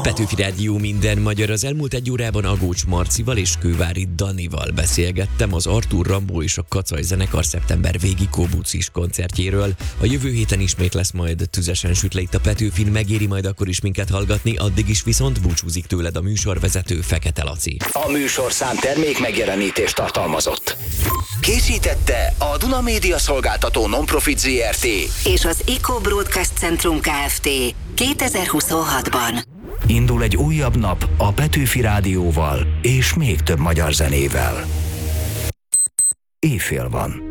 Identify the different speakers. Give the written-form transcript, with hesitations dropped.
Speaker 1: Petőfi Rádió minden magyar. Az elmúlt egy órában Agócs Marcival és Kővári Danival beszélgettem az Arthur Rimbaud és a Kacaj zenekar szeptember végi Kóbucis koncertjéről. A jövő héten ismét lesz majd tüzesen süt le itt a Petőfin, megéri majd akkor is minket hallgatni, addig is viszont búcsúzik tőled a műsorvezető, Fekete Laci.
Speaker 2: A műsorszám termék megjelenítést tartalmazott. Készítette a Duna Média Szolgáltató Nonprofit Zrt.
Speaker 3: és az Eco Broadcast Centrum Kft. 2026-ban.
Speaker 2: Indul egy újabb nap a Petőfi Rádióval és még több magyar zenével. Éjfél van.